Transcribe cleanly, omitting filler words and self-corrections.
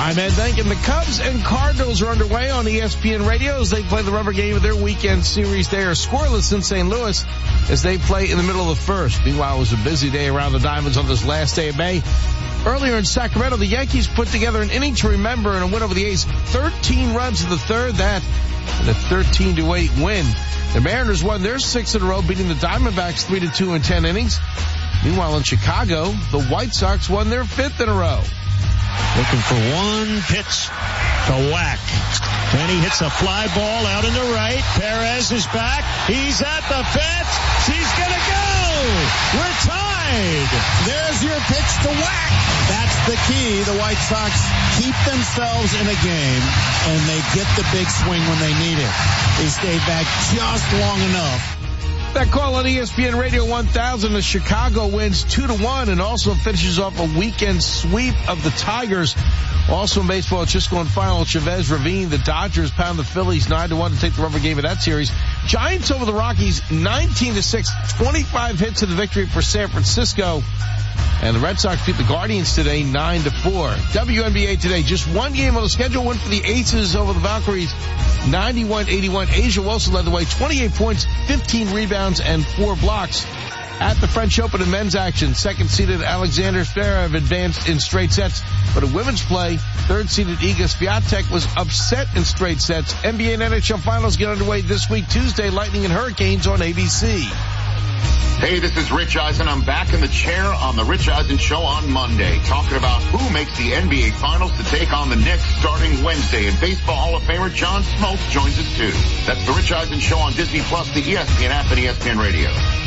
I'm Ed Duncan. The Cubs and Cardinals are underway on ESPN Radio as they play the rubber game of their weekend series. They are scoreless in St. Louis as they play in the middle of the first. Meanwhile, it was a busy day around the Diamonds on this last day of May. Earlier in Sacramento, the Yankees put together an inning to remember in a win over the A's. 13 runs in the third, that and a 13-8 win. The Mariners won their 6th in a row, beating the Diamondbacks 3-2 in 10 innings. Meanwhile, in Chicago, the White Sox won their 5th in a row. Looking for one pitch to whack. Then he hits a fly ball out in the right. Perez is back. He's at the fence. He's going to go. We're tied. There's your pitch to whack. That's the key. The White Sox keep themselves in a game, and they get the big swing when they need it. They stay back just long enough. That call on ESPN Radio 1000, the Chicago wins 2-1 and also finishes off a weekend sweep of the Tigers. Also in baseball, it's just going final. Chavez Ravine, the Dodgers pound the Phillies 9-1 to take the rubber game of that series. Giants over the Rockies 19-6, 25 hits in the victory for San Francisco. And the Red Sox beat the Guardians today 9-4. WNBA today, just one game on the schedule, win for the Aces over the Valkyries 91-81. Asia Wilson led the way, 28 points, 15 rebounds, and 4 blocks. At the French Open in men's action, second-seeded Alexander Zverev advanced in straight sets. But in women's play, third-seeded Iga Swiatek was upset in straight sets. NBA and NHL finals get underway this week, Tuesday, Lightning and Hurricanes on ABC. Hey, this is Rich Eisen. I'm back in the chair on the Rich Eisen Show on Monday, talking about who makes the NBA Finals to take on the Knicks starting Wednesday. And Baseball Hall of Famer John Smoltz joins us too. That's the Rich Eisen Show on Disney Plus, the ESPN app, and ESPN Radio.